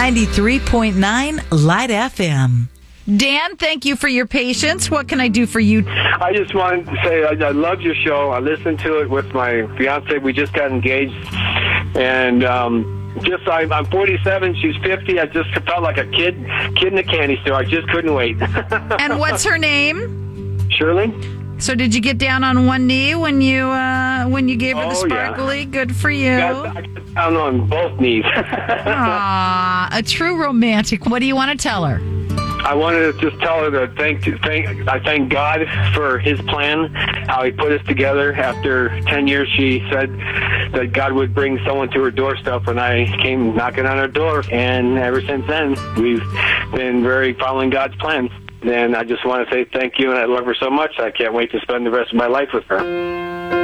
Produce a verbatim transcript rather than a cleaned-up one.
ninety-three point nine Light F M. Dan, thank you for your patience. What can I do for you? I just wanted to say I, I love your show. I listened to it with my fiance. We just got engaged. And um, just I, I'm forty-seven. She's fifty. I just felt like a kid, kid in a candy store. I just couldn't wait. And what's her name? Shirley. So did you get down on one knee when you uh, when you gave her the Oh, sparkly? yeah. Good for you. I, I got down on both knees. Aw, a true romantic. What do you want to tell her? I wanted to just tell her that thank, thank I thank God for His plan, how He put us together. After ten years, she said that God would bring someone to her doorstep, and I came knocking on her door. And ever since then, we've been very following God's plans. And I just want to say thank you, and I love her so much. I can't wait to spend the rest of my life with her.